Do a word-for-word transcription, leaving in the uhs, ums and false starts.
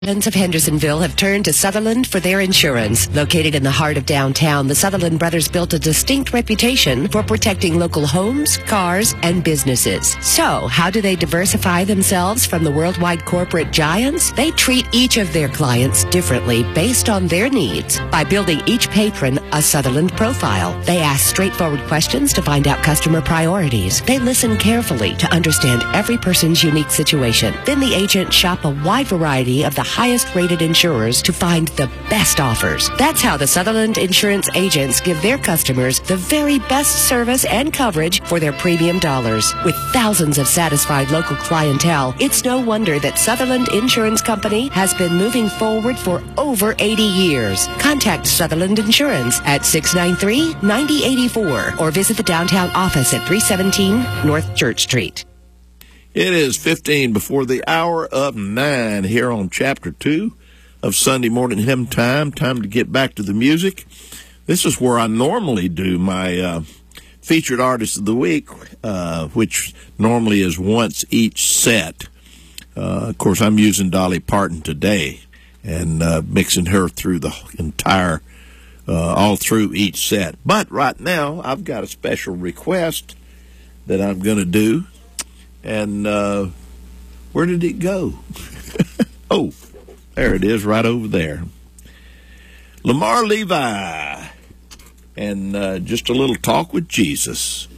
Residents of Hendersonville have turned to Sutherland for their insurance. Located in the heart of downtown, the Sutherland brothers built a distinct reputation for protecting local homes, cars, and businesses. So, how do they diversify themselves from the worldwide corporate giants? They treat each of their clients differently based on their needs by building each patron a Sutherland profile. They ask straightforward questions to find out customer priorities. They listen carefully to understand every person's unique situation. Then the agents shop a wide variety of the highest-rated insurers to find the best offers. That's how the Sutherland Insurance agents give their customers the very best service and coverage for their premium dollars. With thousands of satisfied local clientele, it's no wonder that Sutherland Insurance Company has been moving forward for over eighty years. Contact Sutherland Insurance at six nine three, nine zero eight four or visit the downtown office at three seventeen North Church Street. It is fifteen before the hour of nine here on Chapter two of Sunday Morning Hymn Time. Time to get back to the music. This is where I normally do my uh, Featured Artist of the Week, uh, which normally is once each set. Uh, of course, I'm using Dolly Parton today and uh, mixing her through the entire, uh, all through each set. But right now, I've got a special request that I'm going to do. And uh, where did it go? Oh, there it is right over there. Lamar Levi and uh, Just a Little Talk with Jesus.